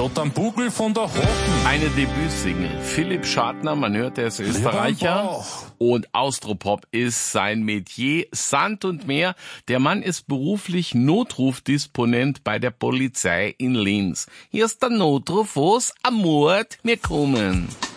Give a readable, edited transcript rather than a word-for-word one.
dort am Bugel von der Hocken. Eine Debütsingle. Philipp Schadner, man hört, er ist Österreicher. Und Austropop ist sein Metier. Sand und Meer. Der Mann ist beruflich Notrufdisponent bei der Polizei in Linz. Hier ist der Notruf, was am Mord wir kommen.